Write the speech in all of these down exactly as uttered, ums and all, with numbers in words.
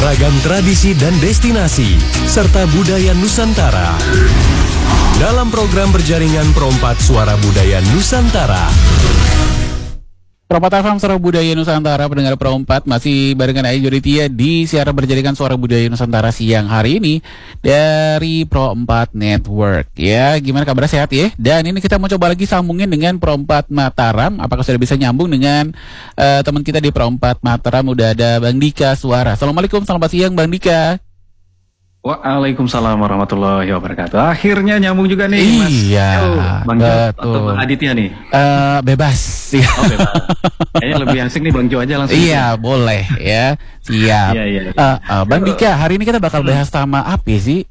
Ragam tradisi dan destinasi, serta budaya Nusantara. Dalam program berjaringan Perompat Suara Budaya Nusantara. Perompat F M Suara Budaya Nusantara, pendengar Perompat masih barengan Ayu Joditia di siaran berjaringan Suara Budaya Nusantara siang hari ini dari Perompat Network. Ya, gimana kabar, sehat ya? Dan ini kita mau coba lagi sambungin dengan Perompat Mataram. Apakah sudah bisa nyambung dengan uh, teman kita di Perompat Mataram? Udah ada Bang Dika Suara. Assalamualaikum, selamat siang Bang Dika. Waalaikumsalam warahmatullahi wabarakatuh. Akhirnya nyambung juga nih, Mas. Iya, Yo, Bang Jo betul. atau Bang Aditya nih? Uh, bebas. Oh, bebas. Kayaknya lebih asik nih Bang Jo aja langsung. Iya, boleh ya. Siap. Iya, iya, iya. Uh, uh, Bang Dika, hari ini kita bakal bahas sama apa sih?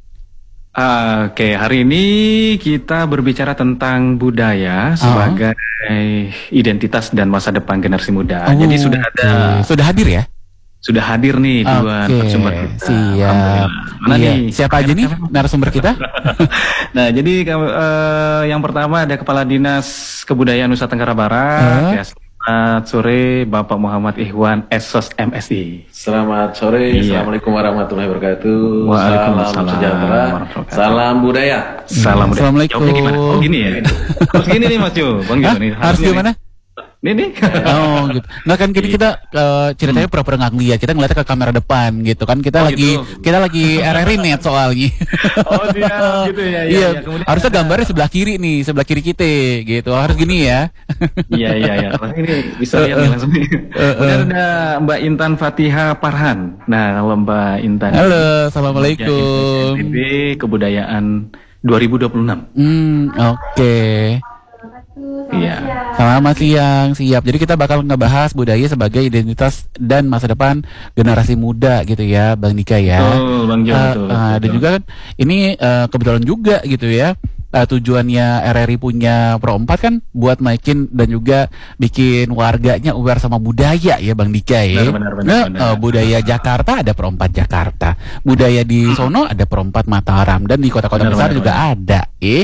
Uh, Oke, okay. Hari ini kita berbicara tentang budaya sebagai uh-huh. identitas dan masa depan generasi muda. Oh, jadi sudah ada, okay. sudah hadir ya? Sudah hadir nih okay. dua narasumber kita. Siap. Mana iya. nih? Siapa aja nih narasumber kita? Nah, jadi uh, yang pertama ada Kepala Dinas Kebudayaan Nusa Tenggara Barat. Uh. Ya, selamat sore Bapak Muhammad Ikhwan, S O S M S I. Selamat sore. Iya. Assalamualaikum warahmatullahi wabarakatuh. Waalaikumsalam. Salam sejahtera. Salam budaya. Salam budaya. Assalamualaikum. Jawabnya gimana? Oh gini ya. Harus gini nih Mas Jo. Bang Jo nih. Harus gimana? Ini nih. Oh gitu. Nggak kan kita, kita uh, ceritanya pura-pura nggak ngeliat, kita ngeliatnya ke kamera depan gitu kan. Kita oh, lagi gitu. Kita lagi R R I net soalnya. Oh dia gitu ya. Iya. iya. Ya, harusnya gambarnya sebelah kiri nih, sebelah kiri kita gitu. Harus gini ya. Iya iya iya. Ini bisa lihat uh, uh, langsung. Kemudian ada Mbak Intan Fatiha Parhan. Nah kalau Mbak Intan. Halo, assalamualaikum. N T B Kebudayaan dua ribu dua puluh enam. Hmm, oke. Okay. Iya. Selamat siang, siap. Jadi kita bakal ngebahas budaya sebagai identitas dan masa depan generasi muda gitu ya, Bang Dika ya. Oh, Bang Jo, uh, betul, uh, betul. Dan juga kan ini uh, kebetulan juga gitu ya. Uh, tujuannya R R I punya Perompat kan buat naikin dan juga bikin warganya aware sama budaya ya Bang Dika ya. Benar, benar, benar, nah, benar. Uh, budaya Jakarta ada Perompat Jakarta, budaya di sono ada Perompat Mataram, dan di kota-kota besar benar, juga benar. Ada. Eh.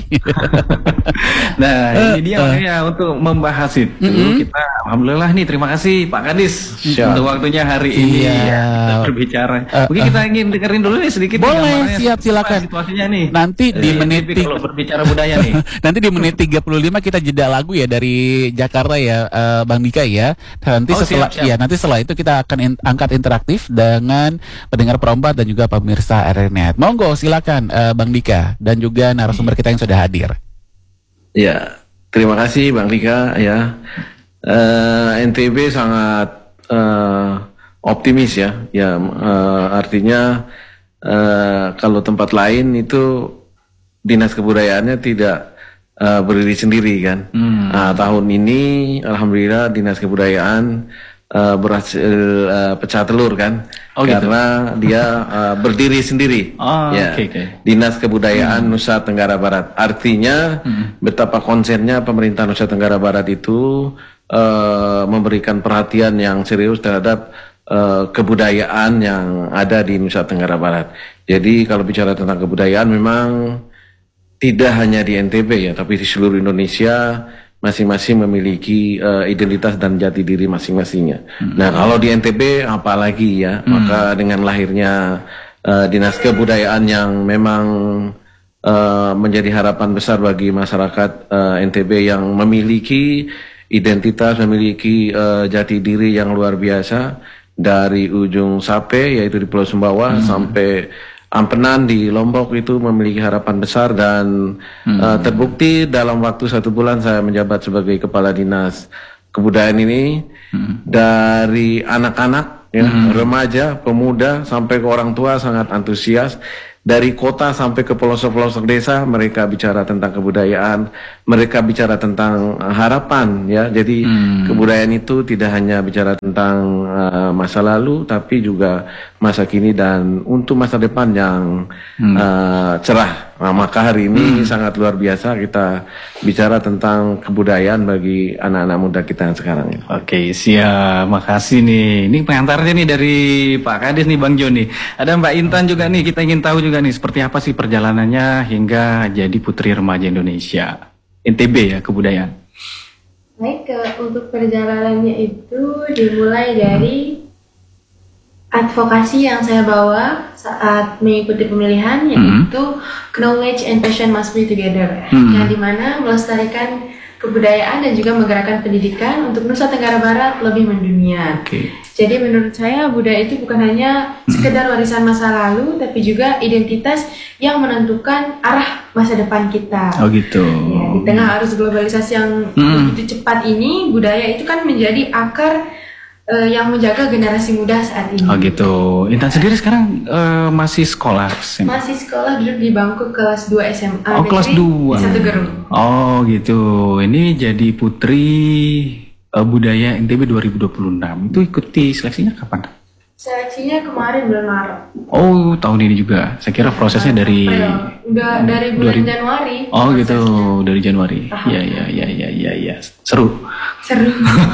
Nah uh, ini dia uh, ya untuk membahas itu uh-uh. kita alhamdulillah nih, terima kasih Pak Kadis Siap. untuk waktunya hari ini iya. ya, kita berbicara. Uh, Mungkin uh, kita ingin dengerin dulu nih sedikit. Boleh, siap, silakan. Situasinya nih. Nanti di Jadi, menit kalau berbicara budaya nih. Nanti di menit tiga puluh lima kita jeda lagu ya dari Jakarta ya, uh, Bang Dika ya. Nanti oh, setelah siap, siap. ya nanti setelah itu kita akan in, angkat interaktif dengan pendengar Perompat dan juga pemirsa R R I Net. Monggo silakan uh, Bang Dika dan juga narasumber kita yang sudah hadir. Ya, terima kasih Bang Dika ya. Uh, N T B sangat uh, optimis ya. Ya uh, artinya uh, kalau tempat lain itu dinas kebudayaannya tidak Uh, berdiri sendiri kan. Hmm. Nah, tahun ini alhamdulillah dinas kebudayaan uh, berhasil uh, pecah telur kan. Oh, karena gitu. dia uh, berdiri sendiri. Oh, ya. Okay, okay. Dinas Kebudayaan hmm. Nusa Tenggara Barat. Artinya hmm. betapa konsennya pemerintah Nusa Tenggara Barat itu uh, memberikan perhatian yang serius terhadap uh, kebudayaan yang ada di Nusa Tenggara Barat. Jadi kalau bicara tentang kebudayaan memang tidak hanya di N T B ya, tapi di seluruh Indonesia masing-masing memiliki uh, identitas dan jati diri masing-masingnya. Hmm. Nah, kalau di N T B apalagi ya, hmm. maka dengan lahirnya uh, dinas kebudayaan yang memang uh, menjadi harapan besar bagi masyarakat uh, N T B yang memiliki identitas, memiliki uh, jati diri yang luar biasa dari ujung Sape yaitu di Pulau Sumbawa hmm. sampai Ampenan di Lombok itu memiliki harapan besar dan hmm. uh, terbukti dalam waktu satu bulan saya menjabat sebagai kepala dinas kebudayaan ini hmm. dari anak-anak, ya, hmm. remaja, pemuda sampai ke orang tua sangat antusias. Dari kota sampai ke pelosok-pelosok desa mereka bicara tentang kebudayaan, mereka bicara tentang uh, harapan ya. Jadi hmm. kebudayaan itu tidak hanya bicara tentang uh, masa lalu tapi juga masa kini dan untuk masa depan yang hmm. uh, cerah. Nah, maka hari ini hmm. sangat luar biasa kita bicara tentang kebudayaan bagi anak-anak muda kita yang sekarang. Oke, siap. Makasih nih. Ini pengantarnya nih dari Pak Kadis nih Bang Joni. Ada Mbak Intan juga nih, kita ingin tahu juga nih seperti apa sih perjalanannya hingga jadi Putri Remaja Indonesia. N T B ya, kebudayaan. Baik, ke, untuk perjalanannya itu dimulai dari advokasi yang saya bawa saat mengikuti pemilihan yaitu mm-hmm. knowledge and passion must be together, mm-hmm. yang dimana melestarikan kebudayaan dan juga menggerakkan pendidikan untuk Nusa Tenggara Barat lebih mendunia. Okay. Jadi menurut saya budaya itu bukan hanya sekedar warisan masa lalu, tapi juga identitas yang menentukan arah masa depan kita. Oh gitu. Ya, di tengah arus globalisasi yang mm. begitu cepat ini, budaya itu kan menjadi akar uh, yang menjaga generasi muda saat ini. Oh gitu. Intan sendiri sekarang uh, masih sekolah? Masih sekolah, duduk di bangku kelas dua S M A. Oh kelas dua. Satu Gerung. Oh gitu. Ini jadi putri uh, budaya N T B dua ribu dua puluh enam. Itu ikuti seleksinya kapan? Seleksinya kemarin bulan Maret. Oh tahun ini juga. Saya kira prosesnya dari. Udah dari bulan Januari. Oh gitu, dari Januari. Ya ya ya ya ya ya. Seru. Seru.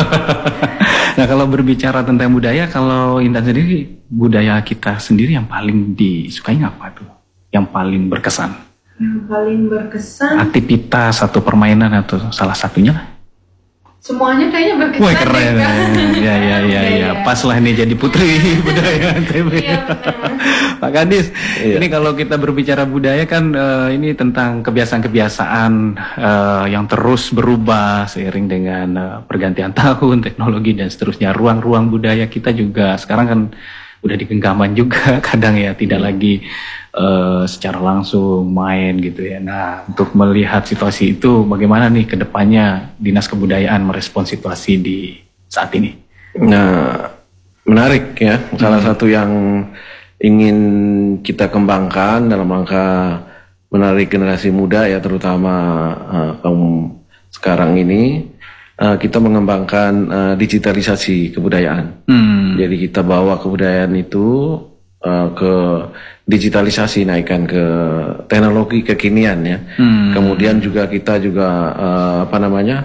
Nah kalau berbicara tentang budaya, kalau Intan sendiri, budaya kita sendiri yang paling disukai apa tuh? Yang paling berkesan? Yang paling berkesan? Aktivitas atau permainan atau salah satunya lah? Semuanya kayaknya berkesan. Wah keren. Ya ya ya ya, ya. Pas lah nih jadi putri budaya N T B. Iya, Pak Kadis, iya. Ini kalau kita berbicara budaya kan uh, ini tentang kebiasaan-kebiasaan uh, yang terus berubah seiring dengan uh, pergantian tahun, teknologi dan seterusnya. Ruang-ruang budaya kita juga sekarang kan udah di genggaman juga kadang ya, tidak lagi uh, secara langsung main gitu ya. Nah untuk melihat situasi itu bagaimana nih ke depannya Dinas Kebudayaan merespon situasi di saat ini? Nah menarik ya, salah hmm. satu yang ingin kita kembangkan dalam rangka menarik generasi muda ya, terutama uh, kaum sekarang ini, uh, kita mengembangkan uh, digitalisasi kebudayaan. Hmm. Jadi kita bawa kebudayaan itu uh, ke digitalisasi, naikkan ke teknologi kekinian ya. Hmm. Kemudian juga kita juga uh, apa namanya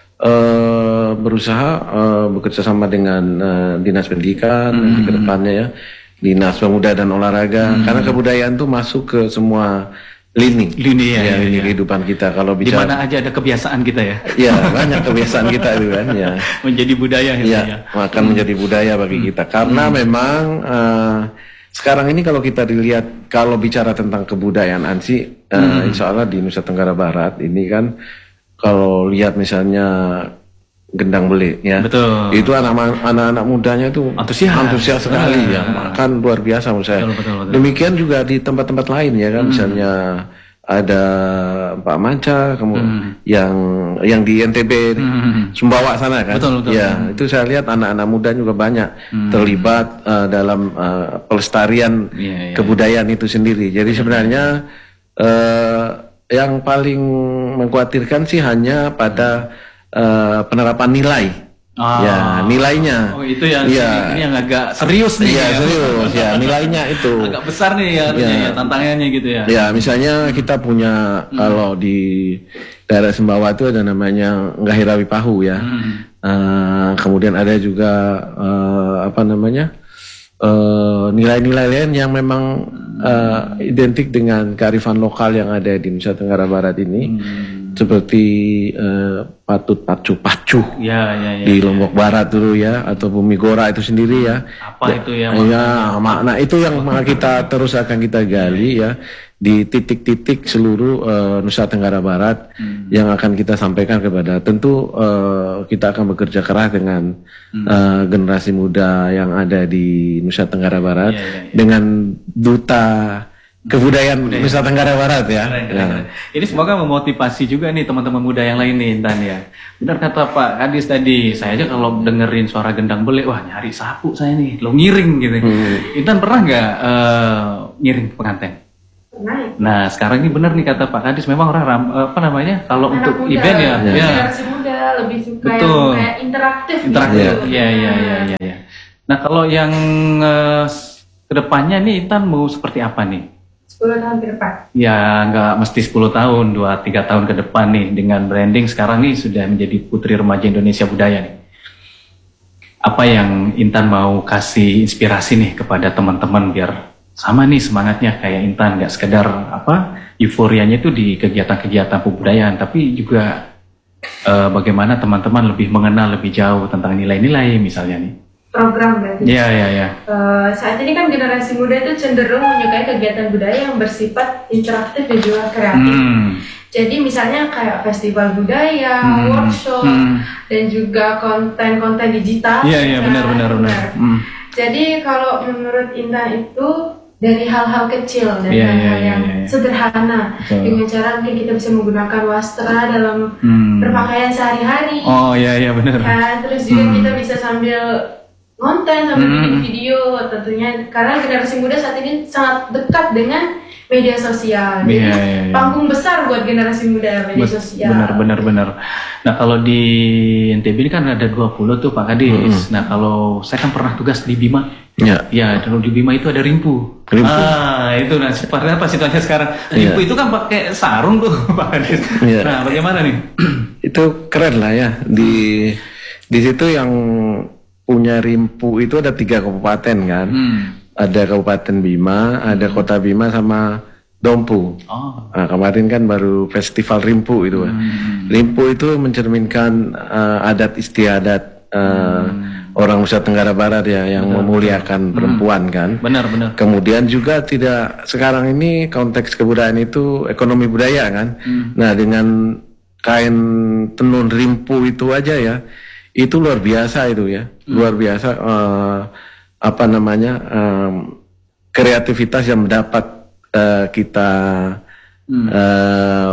uh, berusaha uh, bekerja sama dengan uh, Dinas Pendidikan hmm. ke depannya ya. Dinas Pemuda dan Olahraga, hmm. karena kebudayaan itu masuk ke semua lini, lini ya, ya, ya, lini ya. kehidupan kita. Kalau bicara, di mana aja ada kebiasaan kita ya. Ya banyak kebiasaan kita itu kan, ya. Menjadi budaya ya, ya. Akan hmm. menjadi budaya bagi hmm. kita. Karena hmm. memang uh, sekarang ini kalau kita dilihat, kalau bicara tentang kebudayaan Ansi, uh, hmm. insya Allah di Nusa Tenggara Barat ini kan, kalau lihat misalnya gendang beli ya. Betul. Itu anak-anak mudanya itu antusias, antusias sekali ya. Kan luar biasa menurut saya. Betul, betul, betul. Demikian juga di tempat-tempat lain ya kan, hmm. misalnya ada Pak Manca, kemudian hmm. yang yang di N T B hmm. Sumbawa sana kan. Betul, betul. Ya, hmm. itu saya lihat anak-anak muda juga banyak hmm. terlibat uh, dalam uh, pelestarian yeah, yeah, kebudayaan yeah. itu sendiri. Jadi yeah. sebenarnya uh, yang paling mengkhawatirkan sih hanya pada Uh, penerapan nilai, ah. ya nilainya. Oh itu yang ya. Ini yang agak serius nih. Iya ya. serius ya nilainya itu. Agak besar nih ya, ya. ya tantangannya gitu ya. Ya misalnya kita punya hmm. kalau di daerah Sumbawa itu ada namanya Ngahirawi Pahu ya. Hmm. Uh, kemudian ada juga uh, apa namanya uh, nilai-nilai lain yang memang uh, identik dengan kearifan lokal yang ada di Nusa Tenggara Barat ini. Hmm. Seperti uh, patut pacu-pacu ya, ya, ya, di Lombok ya. Barat dulu ya, atau Bumi Gora itu sendiri ya. Apa ya, itu ya? Ya, makna itu yang kita terus akan kita gali ya di titik-titik seluruh uh, Nusa Tenggara Barat hmm. yang akan kita sampaikan kepada. Tentu uh, kita akan bekerja keras dengan hmm. uh, generasi muda yang ada di Nusa Tenggara Barat ya, ya, ya. dengan duta kebudayaan budaya. Nusa Tenggara Barat ya. Keren, keren, ya. Keren. Ini semoga memotivasi juga nih teman-teman muda yang lain nih Intan ya. Benar kata Pak Kadis tadi, saya aja kalau dengerin suara gendang bele, wah nyari sapu saya nih, lo ngiring gitu. Hmm. Intan pernah nggak uh, ngiring pengantin? Pernah. Nah sekarang ini benar nih kata Pak Kadis, memang orang ram, apa namanya kalau anak untuk muda, event ya, ya. ya. Generasi muda lebih suka betul. yang kayak interaktif. Interaktif, gitu. ya, ya, ya, ya, ya. Nah kalau yang uh, kedepannya nih Intan mau seperti apa nih? sepuluh tahun ke depan? Ya nggak mesti sepuluh tahun, dua tiga tahun ke depan nih dengan branding sekarang nih sudah menjadi Putri Remaja Indonesia Budaya nih. Apa yang Intan mau kasih inspirasi nih kepada teman-teman biar sama nih semangatnya kayak Intan, nggak sekedar apa euforianya itu di kegiatan-kegiatan kebudayaan, tapi juga uh, bagaimana teman-teman lebih mengenal lebih jauh tentang nilai-nilai misalnya nih. program berarti. Iya, iya, iya. Uh, saat ini kan generasi muda itu cenderung menyukai kegiatan budaya yang bersifat interaktif dan juga kreatif. Hmm. Jadi misalnya kayak festival budaya, hmm. workshop, hmm. dan juga konten-konten digital. Iya, iya, benar-benar. benar. Hmm. Jadi kalau menurut Intan itu dari hal-hal kecil dan yeah, hal-hal yeah, yang yeah, yeah. sederhana so. Dengan cara mungkin kita bisa menggunakan wastra dalam hmm. berpakaian sehari-hari. Oh iya iya benar. Ya, terus juga hmm. kita bisa sambil ngonten sambil hmm. bikin video tentunya karena generasi muda saat ini sangat dekat dengan media sosial. Jadi yeah, yeah, yeah. panggung besar buat generasi muda media Be- sosial. Benar benar benar. Nah kalau di N T B ini kan ada dua puluh tuh Pak Kadis. Hmm. Nah kalau saya kan pernah tugas di Bima. Ya. Ya kalau di Bima itu ada rimpu. Rimpu. Ah itu nah seperti apa situasinya sekarang? Rimpu yeah. itu kan pakai sarung tuh Pak Kadis. Yeah. Nah bagaimana nih? Itu keren lah ya di di situ yang punya rimpu itu ada tiga kabupaten kan. Hmm. Ada Kabupaten Bima, ada Kota Bima sama Dompu. Oh. Nah, kemarin kan baru festival Rimpu itu. Hmm. Rimpu itu mencerminkan uh, adat istiadat uh, hmm. orang Nusa Tenggara Barat ya yang benar, memuliakan benar. perempuan hmm. kan. Benar-benar. Kemudian juga tidak sekarang ini konteks kebudayaan itu ekonomi budaya kan. Hmm. Nah dengan kain tenun Rimpu itu aja ya, itu luar biasa itu ya, hmm. luar biasa. Uh, apa namanya um, kreativitas yang dapat uh, kita hmm. uh,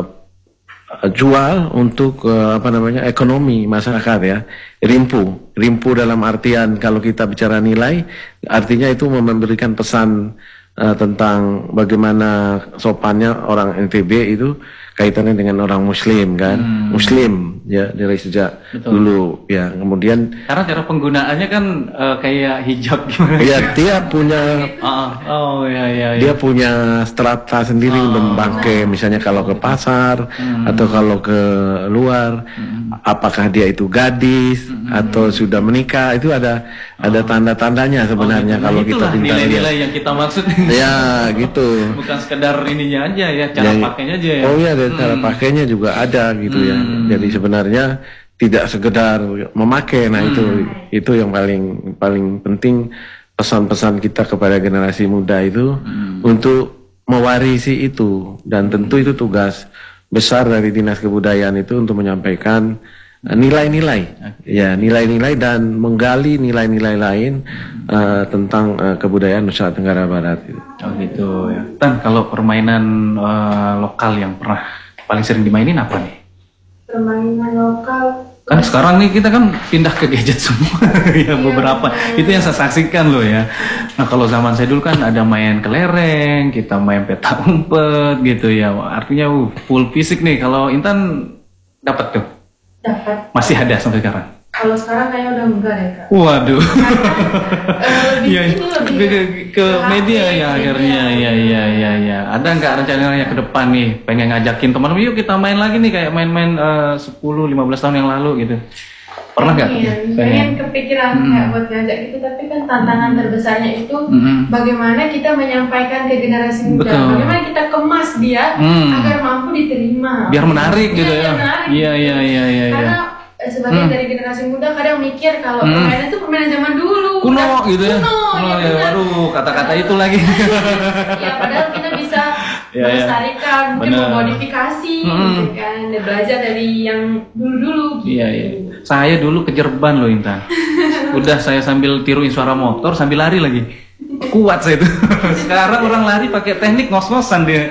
jual untuk uh, apa namanya ekonomi masyarakat ya. Rimpu, rimpu dalam artian kalau kita bicara nilai, artinya itu memberikan pesan uh, tentang bagaimana sopannya orang N T B itu kaitannya dengan orang Muslim kan, hmm. Muslim ya dari sejak Betul. dulu ya. Kemudian karena cara penggunaannya kan uh, kayak hijab gimana? Ya dia punya, uh, oh ya ya. Dia ya. punya strata sendiri oh. untuk membangkai, misalnya kalau ke pasar hmm. atau kalau ke luar, hmm. apakah dia itu gadis hmm. atau sudah menikah itu ada oh. ada tanda-tandanya sebenarnya oh, gitu. kalau nah, kita pintar nilai-nilai yang kita maksud. Ya gitu. Bukan sekedar ininya aja ya, cara ya, pakainya aja ya. Oh ya. Cara hmm. pakainya juga ada gitu hmm. ya. Jadi sebenarnya tidak sekedar memakai. Nah hmm. itu itu yang paling paling penting pesan-pesan kita kepada generasi muda itu hmm. untuk mewarisi itu, dan tentu itu tugas besar dari Dinas Kebudayaan itu untuk menyampaikan nilai-nilai, okay. ya nilai-nilai dan menggali nilai-nilai lain hmm. uh, tentang uh, kebudayaan Nusa Tenggara Barat. Oh gitu ya. Tan, kalau permainan uh, lokal yang pernah paling sering dimainin apa nih? Permainan lokal. Kan sekarang nih kita kan pindah ke gadget semua ya beberapa. Ya. Itu yang saya saksikan loh ya. Nah kalau zaman saya dulu kan ada main kelereng, kita main peta umpet gitu ya. Artinya uh, full fisik nih. Kalau Intan dapat tuh? Dapat. Masih ada sampai sekarang? Kalau sekarang kayaknya udah enggak deh Kak. Waduh. Karena, uh, ya, ini lebih ke, ke, ke media ya akhirnya ya ya ya ya. Ada nggak rencananya ke depan nih pengen ngajakin teman-teman yuk kita main lagi nih kayak main-main uh, sepuluh lima belas tahun yang lalu gitu. Pernah nggak? Pengen, pengen kepikiran hmm. kayak buat ngajak gitu, tapi kan tantangan terbesarnya itu hmm. bagaimana kita menyampaikan ke generasi muda, Betul. bagaimana kita kemas dia hmm. agar mampu diterima. Biar menarik gitu ya. Iya iya iya iya. Karena sebagian hmm. dari generasi muda kadang mikir kalau hmm. permainan itu permainan zaman dulu kuno gitu ya kuno, kuno ya, ya waduh kata-kata itu lagi ya padahal kita bisa ya, melestarikan ya. mungkin Bener. memodifikasi hmm. gitu kan belajar dari yang dulu-dulu gitu. Iya iya saya dulu kejerban loh Intan udah saya sambil tiruin suara motor sambil lari lagi kuat saya itu sekarang orang lari pakai teknik ngos-ngosan dia.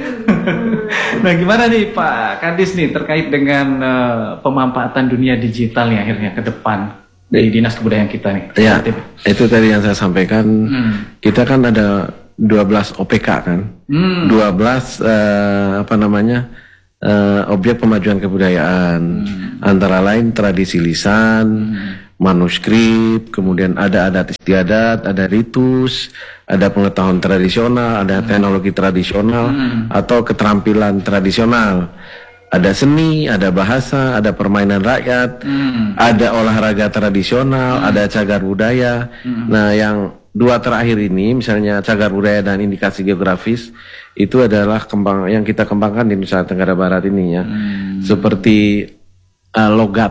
Nah gimana nih Pak Kadis nih terkait dengan uh, pemanfaatan dunia digital nih akhirnya ke depan dari Dinas Kebudayaan kita nih. Ya itu tadi yang saya sampaikan hmm. kita kan ada dua belas O P K kan hmm. dua belas uh, apa namanya uh, objek pemajuan kebudayaan hmm. antara lain tradisi lisan hmm. manuskrip, kemudian ada adat istiadat, ada ritus, ada pengetahuan tradisional, ada teknologi tradisional hmm. atau keterampilan tradisional, ada seni, ada bahasa, ada permainan rakyat, hmm. ada olahraga tradisional, hmm. ada cagar budaya. Hmm. Nah, yang dua terakhir ini, misalnya cagar budaya dan indikasi geografis, itu adalah kembang yang kita kembangkan di Nusa Tenggara Barat ini ya, hmm. seperti uh, logat.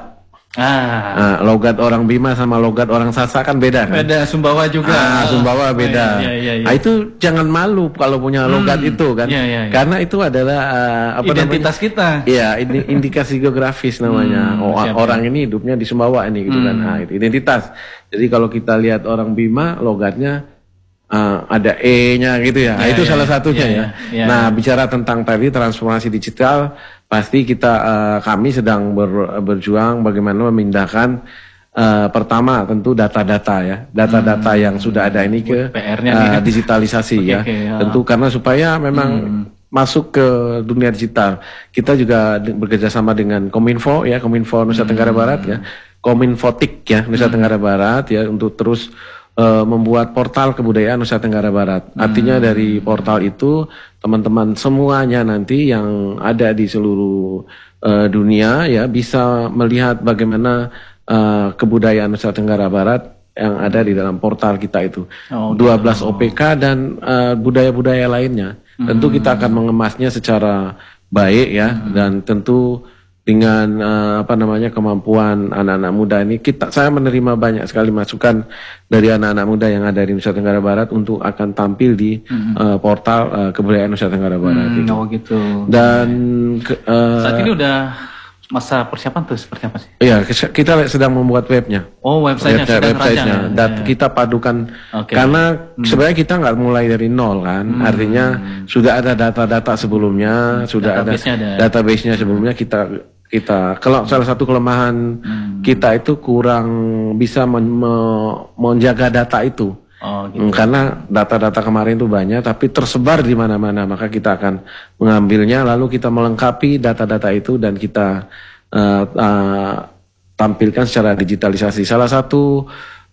Ah. Nah, logat orang Bima sama logat orang Sasak kan beda kan? Beda, Sumbawa juga. Ah, Sumbawa beda. Oh, iya, iya, iya. Nah, itu jangan malu kalau punya logat hmm, itu kan. Iya, iya, iya. Karena itu adalah uh, apa identitas namanya? kita. Iya, ini indikasi geografis namanya. Hmm, oh, siap, orang ya. Ini hidupnya di Sumbawa ini gitu hmm. kan. Nah, itu identitas. Jadi kalau kita lihat orang Bima logatnya Uh, ada E-nya gitu ya, nah, itu yeah, salah satunya yeah, ya. Yeah, nah, yeah. Bicara tentang tadi transformasi digital, pasti kita uh, kami sedang ber, berjuang bagaimana memindahkan uh, pertama tentu data-data ya, data-data hmm. yang sudah ada ini ke uh, digitalisasi okay, ya. Okay, ya. Tentu karena supaya memang hmm. masuk ke dunia digital, kita juga bekerjasama dengan Kominfo ya, Kominfo Nusa Tenggara hmm. Barat ya, Kominfotik ya Nusa hmm. Tenggara Barat ya untuk terus Uh, membuat portal kebudayaan Nusa Tenggara Barat. Artinya hmm. dari portal itu teman-teman semuanya nanti yang ada di seluruh uh, dunia ya bisa melihat bagaimana uh, kebudayaan Nusa Tenggara Barat yang ada di dalam portal kita itu. Oh, dua belas O P K dan uh, budaya-budaya lainnya. Hmm. Tentu kita akan mengemasnya secara baik ya hmm. dan tentu dengan uh, apa namanya kemampuan anak-anak muda ini kita saya menerima banyak sekali masukan dari anak-anak muda yang ada di Nusa Tenggara Barat untuk akan tampil di mm-hmm. uh, portal uh, kebudayaan Nusa Tenggara Barat. Hmm, oh gitu. Dan ke, uh, saat ini udah masa persiapan tuh seperti apa sih? Iya, kita sedang membuat webnya. Oh, websitenya Website, sedang websitenya. rancang. Dan ya. Kita padukan okay. Karena hmm. sebenarnya kita nggak mulai dari nol kan. Hmm. Artinya sudah ada data-data sebelumnya, hmm. sudah database-nya ada, ada database-nya sebelumnya kita kita kalau salah satu kelemahan hmm. kita itu kurang bisa men, me, menjaga data itu. Oh, gitu. Karena data-data kemarin itu banyak tapi tersebar di mana-mana, maka kita akan mengambilnya lalu kita melengkapi data-data itu dan kita uh, uh, tampilkan secara digitalisasi. Salah satu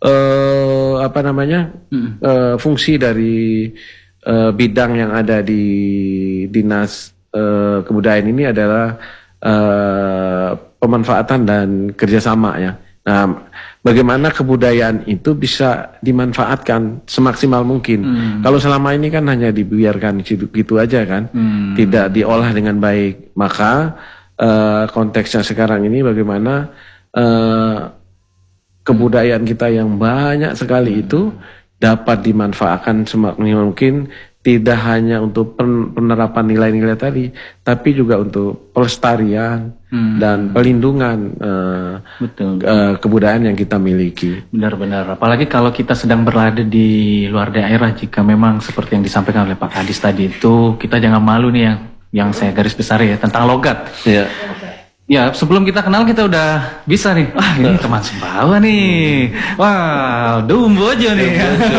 uh, apa namanya hmm. uh, fungsi dari uh, bidang yang ada di dinas uh, kebudayaan ini adalah Uh, pemanfaatan dan kerjasama ya. Nah, bagaimana kebudayaan itu bisa dimanfaatkan semaksimal mungkin. Hmm. Kalau selama ini kan hanya dibiarkan gitu aja kan, hmm. tidak diolah dengan baik. Maka uh, konteksnya sekarang ini bagaimana uh, kebudayaan kita yang banyak sekali itu dapat dimanfaatkan semaksimal mungkin. Tidak hanya untuk penerapan nilai-nilai tadi, tapi juga untuk pelestarian hmm. dan pelindungan uh, Betul. Uh, kebudayaan yang kita miliki. Benar-benar. Apalagi kalau kita sedang berada di luar daerah, jika memang seperti yang disampaikan oleh Pak Kadis tadi itu, kita jangan malu nih yang yang saya garis besar ya tentang logat. Ya. Ya, sebelum kita kenal kita udah bisa nih. Wah, ini teman Sumbawa nih. Wah, dumbo aja nih.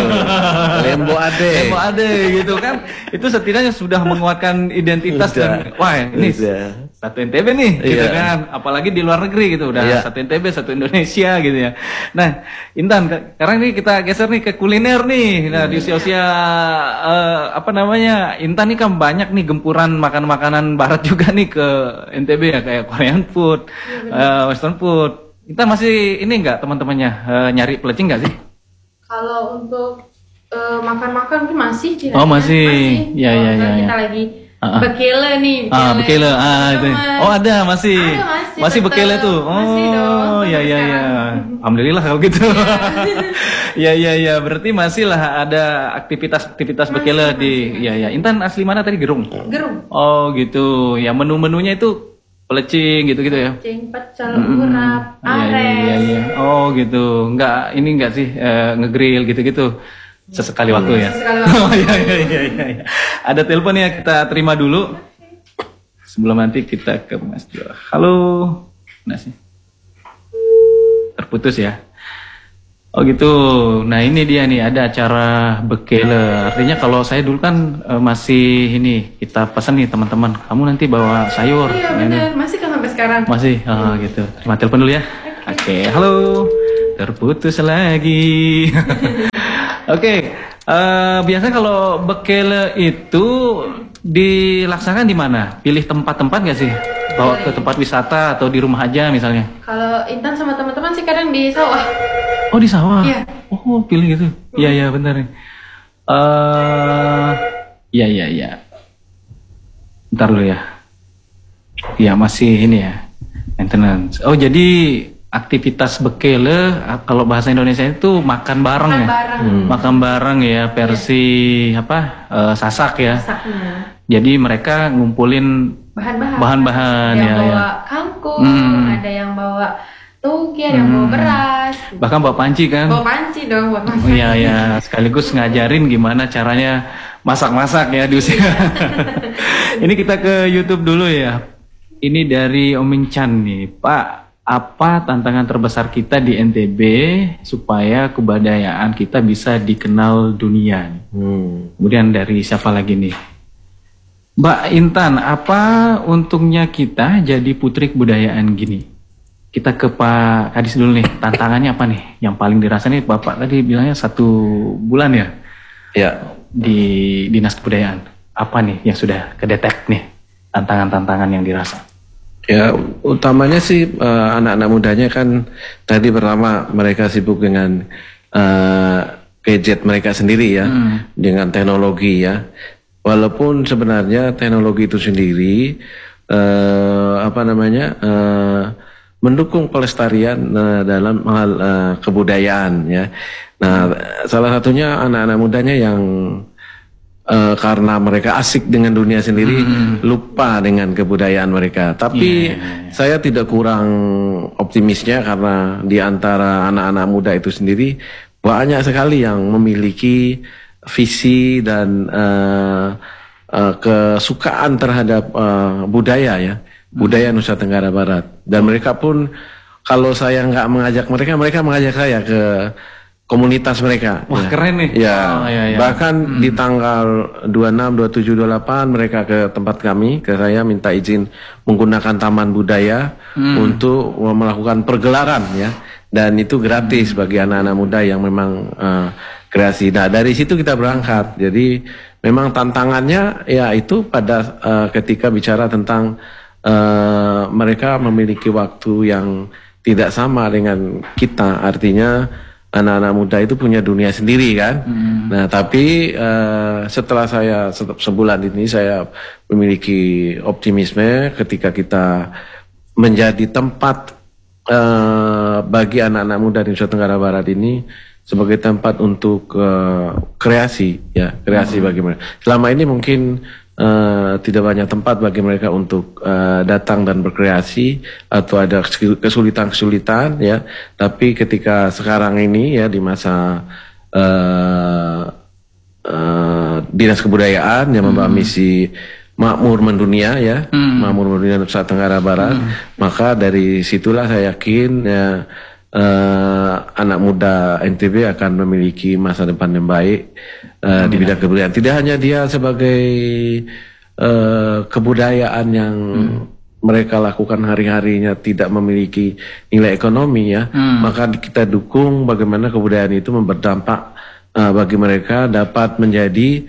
Lembo ade. Lembo ade gitu kan. Itu setidaknya sudah menguatkan identitas udah. Dan wah, ini udah. Satu N T B nih gitu yeah. kan. Apalagi di luar negeri gitu udah yeah. satu N T B, satu Indonesia gitu ya. Nah, Intan, sekarang nih kita geser nih ke kuliner nih. Nah, di usia-usia uh, apa namanya? Intan nih kan banyak nih gempuran makan-makanan barat juga nih ke N T B ya kayak Korean food, uh, Western food. Kita masih ini enggak teman-temannya uh, nyari pelecing enggak sih? Kalau untuk uh, makan-makan itu masih. Oh masih, ya ya ya. Kita lagi uh-uh. bekele nih. Bekele. Ah bekele, ah itu. Oh ada masih, ada, masih, masih bekele tuh. Oh masih dong, ya ya ya. Alhamdulillah kalau gitu. Ya ya ya. Berarti masih lah ada aktivitas-aktivitas bekele di. Ya ya. Intan asli mana tadi Gerung? Gerung. Oh gitu. Ya menu-menunya itu pelecing gitu-gitu ya. Pelecing, pecel, urap, ares. Iya, iya, iya. Oh gitu. Enggak ini enggak sih uh, ngegrill gitu-gitu. Sesekali waktu ya. Sesekali waktu. Oh iya iya iya iya. Ada telepon ya kita terima dulu. Sebelum nanti kita ke Mas Jo. Halo. Mana sih? Terputus ya. Oh gitu. Nah ini dia nih ada acara bekele. Artinya kalau saya dulu kan uh, masih ini kita pesan nih teman-teman. Kamu nanti bawa sayur. Iya benar. Masih kan sampai sekarang. Masih. Oh hmm. gitu. Terima telepon dulu ya. Oke. Okay. Okay. Halo. Terputus lagi. Oke. Okay. Uh, biasanya kalau bekele itu dilaksanakan di mana? Pilih tempat-tempat nggak sih? Bawa ke tempat wisata atau di rumah aja misalnya? Kalau Intan sama teman-teman sih kadang di sawah. Oh di sawah? Iya. Oh pilih gitu? Iya iya benar nih. Uh, iya iya iya. Bentar dulu ya. Iya masih ini ya maintenance. Oh jadi aktivitas bekele, kalau bahasa Indonesia itu makan bareng Makan ya, bareng. Hmm. makan bareng ya versi apa eh, sasak ya. Masaknya. Jadi mereka ngumpulin Bahan-bahan. bahan-bahan Ada ya, yang bawa ya. kangkung, Hmm. ada yang bawa toge, ada yang bawa Hmm. beras. Bahkan bawa panci kan. Bawa panci dong buat masak. Iya ya, sekaligus ngajarin gimana caranya masak-masak ya di usia. Ini kita ke YouTube dulu ya. Ini dari Oming Chan nih, Pak. Apa tantangan terbesar kita di N T B supaya kebudayaan kita bisa dikenal dunia? Hmm. Kemudian dari siapa lagi nih? Mbak Intan, apa untungnya kita jadi putri kebudayaan gini? Kita ke Pak Kadis dulu nih, tantangannya apa nih? Yang paling dirasa nih, Bapak tadi bilangnya satu bulan ya? Ya, Di Dinas Kebudayaan. Apa nih yang sudah kedetek nih? Tantangan-tantangan yang dirasa? ya utamanya sih eh, anak-anak mudanya kan tadi pertama mereka sibuk dengan eh, gadget mereka sendiri ya, Hmm. dengan teknologi ya. Walaupun sebenarnya teknologi itu sendiri eh, apa namanya eh, mendukung pelestarian eh, dalam hal eh, kebudayaan ya. Nah, salah satunya anak-anak mudanya yang eh, karena mereka asik dengan dunia sendiri, lupa dengan kebudayaan mereka. Tapi saya tidak kurang optimisnya karena di antara anak-anak muda itu sendiri banyak sekali yang memiliki visi dan eh, eh, kesukaan terhadap eh, budaya ya, budaya Nusa Tenggara Barat. Dan mereka pun kalau saya nggak mengajak mereka, mereka mengajak saya ke komunitas mereka. Wah, ya. keren nih. Ya, Oh, iya, iya. bahkan di tanggal dua puluh enam, dua puluh tujuh, dua puluh delapan mereka ke tempat kami, ke saya minta izin menggunakan taman budaya untuk melakukan pergelaran ya. Dan itu gratis bagi anak-anak muda yang memang eh, kreasi. Nah, dari situ kita berangkat. Jadi memang tantangannya ya itu pada eh, ketika bicara tentang eh, mereka memiliki waktu yang tidak sama dengan kita. Artinya anak-anak muda itu punya dunia sendiri kan. Nah, tapi uh, setelah saya se- sebulan ini saya memiliki optimisme ketika kita menjadi tempat uh, bagi anak-anak muda di Nusa Tenggara Barat ini sebagai tempat untuk uh, kreasi ya, kreasi bagi mereka. Selama ini mungkin Uh, tidak banyak tempat bagi mereka untuk uh, datang dan berkreasi atau ada kesulitan-kesulitan ya. Tapi ketika sekarang ini ya di masa uh, uh, Dinas Kebudayaan yang membawa misi makmur mendunia ya, makmur mendunia Nusa Tenggara Barat, maka dari situlah saya yakin ya uh, anak muda N T B akan memiliki masa depan yang baik uh, di bidang kebudayaan. Tidak hanya dia sebagai uh, kebudayaan yang mereka lakukan hari-harinya tidak memiliki nilai ekonomi ya, maka kita dukung bagaimana kebudayaan itu berdampak uh, bagi mereka dapat menjadi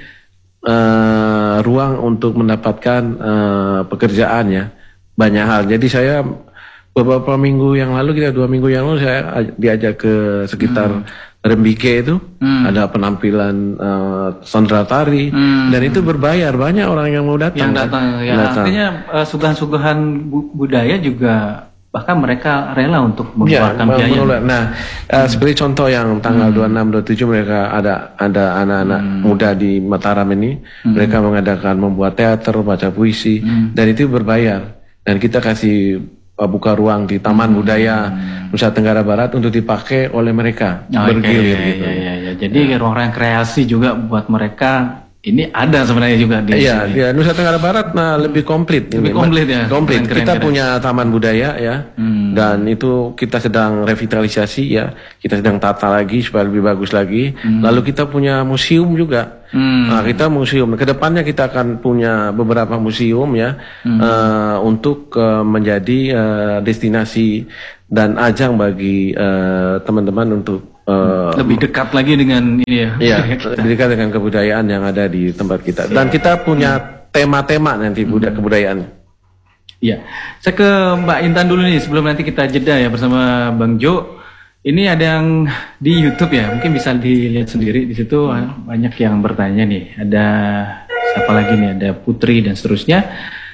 uh, ruang untuk mendapatkan uh, pekerjaan ya, banyak hal. Jadi saya beberapa minggu yang lalu, kita dua minggu yang lalu saya aj- diajak ke sekitar Rembike itu, ada penampilan uh, sandra tari, dan itu berbayar, banyak orang yang mau datang. Yang datang kan? ya, Datang. artinya eh, suguhan-suguhan bu- budaya juga bahkan mereka rela untuk Ya, mengeluarkan biaya. mengelola. Nah, uh, seperti contoh yang tanggal dua puluh enam, dua puluh tujuh mereka ada ada anak-anak muda di Mataram ini, mereka mengadakan membuat teater, baca puisi, dan itu berbayar. Dan kita kasih uh, buka ruang di Taman Budaya Nusa Tenggara Barat untuk dipakai oleh mereka Oh, bergilir iya, gitu. iya, iya, iya. Jadi ruang-ruang kreasi juga buat mereka ini ada sebenarnya juga di Iya, sini. ya, Nusa Tenggara Barat nah lebih komplit. Lebih ini. komplit ya? Komplit. Keren, keren, kita keren. punya taman budaya ya, dan itu kita sedang revitalisasi ya, kita sedang tata lagi supaya lebih bagus lagi. Lalu kita punya museum juga. Nah, kita museum. Kedepannya kita akan punya beberapa museum ya, eh, untuk eh, menjadi eh, destinasi dan ajang bagi eh, teman-teman untuk eh, Lebih dekat lagi dengan ini ya. Iya, lebih dekat dengan kebudayaan yang ada di tempat kita. Dan kita punya tema-tema nanti budak kebudayaan. Iya. Saya ke Mbak Intan dulu nih sebelum nanti kita jeda ya bersama Bang Jo. Ini ada yang di YouTube ya, mungkin bisa dilihat sendiri di situ banyak yang bertanya nih. Ada siapa lagi nih? Ada Putri dan seterusnya.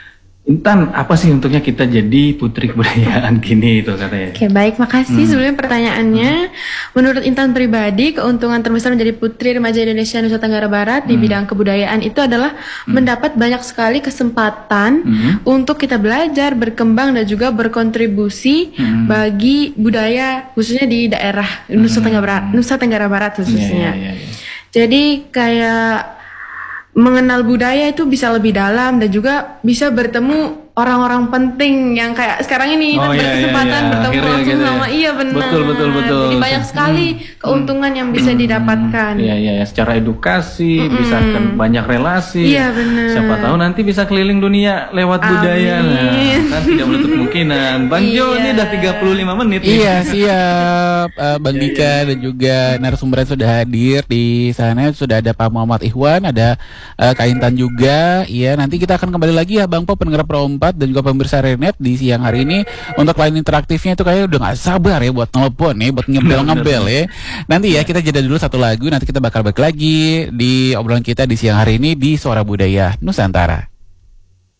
Intan, apa sih untuknya kita jadi putri kebudayaan gini itu katanya? Oke, baik, makasih. Hmm. Sebelumnya pertanyaannya, menurut Intan pribadi, keuntungan terbesar menjadi putri remaja Indonesia Nusa Tenggara Barat hmm. di bidang kebudayaan itu adalah hmm. mendapat banyak sekali kesempatan hmm. untuk kita belajar, berkembang dan juga berkontribusi hmm. bagi budaya khususnya di daerah Nusa Tenggara Barat, Nusa Tenggara Barat khususnya. Yeah, yeah, yeah, yeah. Jadi kayak mengenal budaya itu bisa lebih dalam dan juga bisa bertemu orang-orang penting yang kayak sekarang ini oh, iya, berkesempatan iya, iya. bertemu Akhirnya langsung gitu sama ya. iya benar. Betul betul betul. Jadi banyak sekali hmm. keuntungan yang bisa hmm. didapatkan. Iya iya ya. Secara edukasi hmm. bisa kan banyak relasi. Iya benar. Siapa tahu nanti bisa keliling dunia lewat Amin. budaya. Nah, kan tidak menutup kemungkinan. Bang iya. Jo ini udah tiga puluh lima menit nih. Iya siap. uh, Bang Dika iya, iya. dan juga narasumber sudah hadir di sana. Sudah ada Pak Muhammad Ikhwan, ada uh, Kak Intan juga. Iya, nanti kita akan kembali lagi ya Bang Po, pendengar Pro empat dan juga pemirsa Renet di siang hari ini. Untuk line interaktifnya itu kayaknya udah gak sabar ya buat telepon nih, buat ngebel-ngebel ya. Nanti ya kita jeda dulu satu lagu, nanti kita bakal balik lagi di obrolan kita di siang hari ini di Suara Budaya Nusantara.